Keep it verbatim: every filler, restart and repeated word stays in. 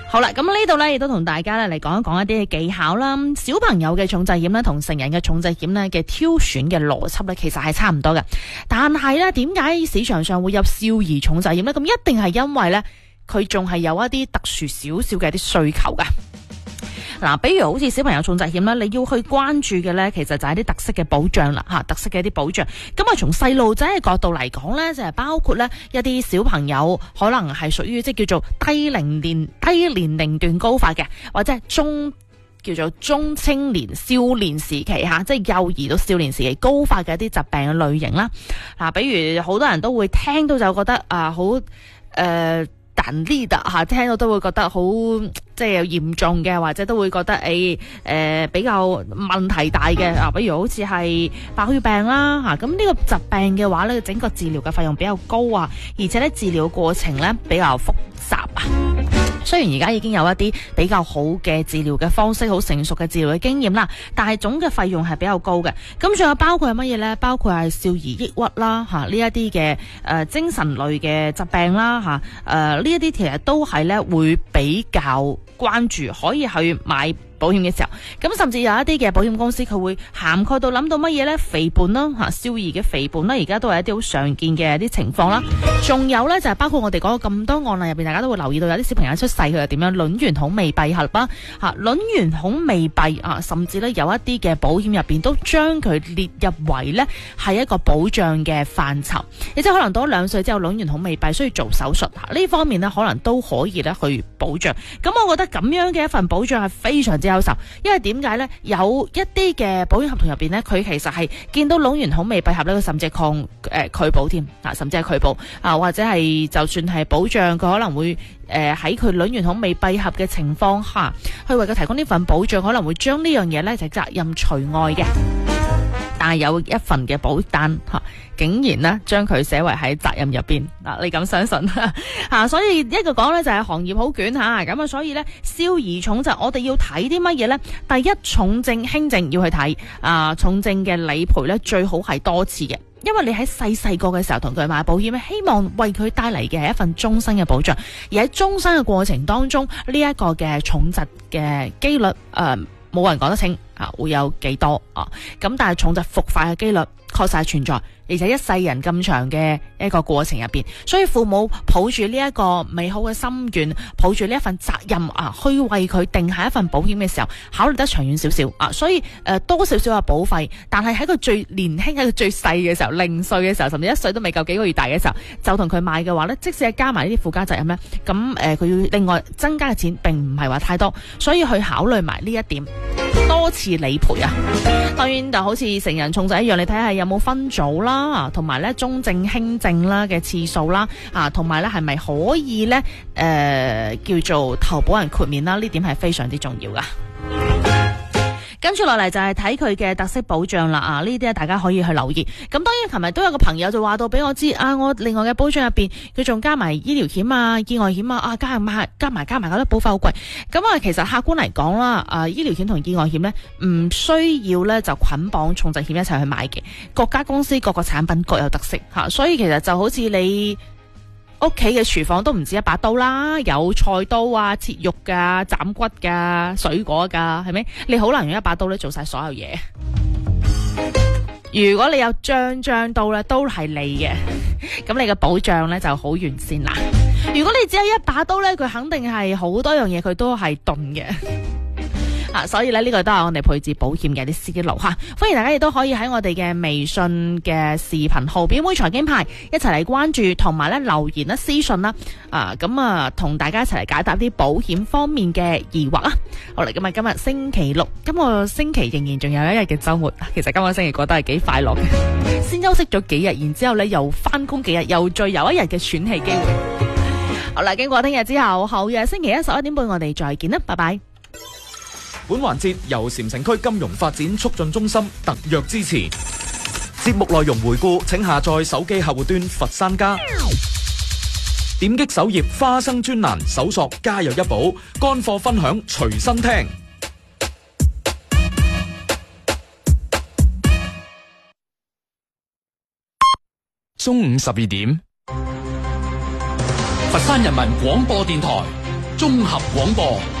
好啦，咁呢度咧亦都同大家咧嚟講一講一啲嘅技巧啦。小朋友嘅重劑險咧同成人嘅重劑險咧嘅挑選嘅邏輯咧，其實係差唔多嘅。但係咧，點解市場上會有少兒重劑險咧？咁一定係因為咧，佢仲係有一啲特殊少少嘅一啲需求噶。嗱，比如好似小朋友重疾險啦，你要去關注嘅咧，其實就係啲特色嘅保障啦，嚇特色嘅一啲保障。咁啊，從細路仔嘅角度嚟講咧，就係包括咧一啲小朋友可能係屬於即係叫做低齡年低年齡段高發嘅，或者係中叫做中青年少年時期嚇，即係幼兒到少年時期高發嘅一啲疾病嘅類型啦。嗱，比如好多人都會聽到就覺得啊，好誒。呃難啲的嚇，聽到都會覺得好即係有嚴重嘅，或者都會覺得誒誒、呃、比較問題大嘅啊，比如好似係白血病啦嚇，咁呢個疾病嘅話咧，整個治療嘅費用比較高啊，而且咧治療過程咧比較複雜啊。雖然而家已經有一啲比較好嘅治療嘅方式，好成熟嘅治療嘅經驗啦，但係總嘅費用係比較高嘅。咁仲有包括係乜嘢呢？包括係少兒抑鬱啦，嚇呢一啲嘅誒精神類嘅疾病啦，嚇誒呢一啲其實都係咧會比較關注，可以去買保險嘅時候，咁甚至有一啲嘅保險公司佢會涵蓋到諗到乜嘢呢？肥胖啦，嚇少兒嘅肥胖啦，而家都係一啲好常見嘅一啲情況啦。仲有呢，就係包括我哋講咗咁多案例入邊，大家都會留意到有啲小朋友出世佢係點樣卵圓孔未閉合啦，嚇卵圓孔未閉啊，甚至呢有一啲嘅保險入邊都將佢列入為呢係一個保障嘅範疇，亦即係可能到兩歲之後卵圓孔未閉需要做手術，呢方面呢可能都可以呢去保障。咁我覺得咁樣嘅一份保障係非常之優秀，因為點解呢？有一啲嘅保險合同入邊呢，佢其實係見到卵圓孔未閉合呢，佢甚至係抗誒拒保添啊，甚至係拒保啊，或者係就算係保障，佢可能會誒喺佢卵圓孔未閉合嘅情況下，去為佢提供呢份保障，可能會將呢樣嘢呢就責任除外嘅。但係有一份嘅保單吓、啊，竟然呢將佢寫為喺責任入邊嗱，你咁相信吓、啊？所以一個講呢就係、是、行業好捲吓，咁啊，所以呢，少兒重疾我哋要睇啲乜嘢呢？第一，重症輕症要去睇啊，重症嘅理賠呢最好係多次嘅，因為你喺細細個嘅時候同佢買保險，希望為佢帶嚟嘅係一份終身嘅保障，而喺終身嘅過程當中，呢、這、一個嘅重疾嘅機率誒。呃冇人講得清啊，會有幾多啊？咁但係重疾復發嘅機率確實係存在，而且一世人咁長嘅一個過程入邊，所以父母抱住呢一個美好嘅心願，抱住呢一份責任啊，去為佢定下一份保險嘅時候，考慮得長遠少少啊。所以誒、呃、多少少嘅保費，但係喺佢最年輕、喺佢最細嘅時候，零歲嘅時候，甚至一歲都未夠幾個月大嘅時候，就同佢買嘅話呢，即使係加埋呢啲附加責任呢，咁誒佢要另外增加嘅錢並唔係話太多，所以去考慮埋呢一點。多次理賠啊，當然就好似成人重疾一樣，你睇下有冇分組啦，同埋咧中症輕症啦嘅次數啦，啊，同埋咧係咪可以咧誒、呃、叫做投保人豁免啦？呢點係非常之重要噶。跟住落嚟就係睇佢嘅特色保障啦，啊呢啲大家可以去留意。咁當然琴日都有個朋友就話到俾我知啊，我另外嘅保障入邊佢仲加埋醫療險啊、意外險啊，啊加埋加埋加埋覺得保費好貴。咁啊其實客觀嚟講啦，啊醫療險同意外險呢唔需要呢就捆綁重疾險一齊去買嘅，各家公司各個產品各有特色吓，所以其實就好似你屋企嘅廚房都唔止一把刀啦，有菜刀啊、切肉噶、斬骨噶、水果噶，係咪？你好難用一把刀咧做晒所有嘢。如果你有張張刀咧，都係利嘅，咁你嘅保障咧就好完善啦。如果你只有一把刀咧，佢肯定係好多樣嘢佢都係鈍嘅。啊，所以咧呢、這個都係我哋配置保險嘅啲思路吓，歡迎大家亦都可以喺我哋嘅微信嘅視頻號表妹財經派一齊嚟關注，同埋咧留言啦、私信啦，啊咁啊同大家一齊嚟解答啲保險方面嘅疑惑啊。好啦，咁啊今日星期六，今個星期仍然仲有一日嘅周末，其實今個星期過得係幾快樂嘅，先休息咗幾日，然之後咧又翻工幾日，又再有一日嘅喘氣機會。好啦，經過聽日之後，後日星期一十一點半我哋再見啦，拜拜。 本環節由禪城區金融發展促進中心特約支持。節目內容回顧，請下載手機客戶端佛山家，點擊首頁花生專欄，搜索家有一寶，乾貨分享隨身聽。 中午十二點，佛山人民廣播電台綜合廣播。